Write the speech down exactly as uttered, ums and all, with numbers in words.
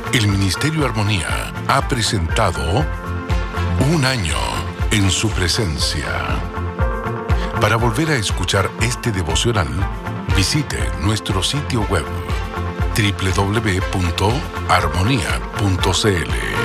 El Ministerio Armonía ha presentado Un Año en su Presencia. Para volver a escuchar este devocional, visite nuestro sitio web doble u doble u doble u punto armonía punto c l.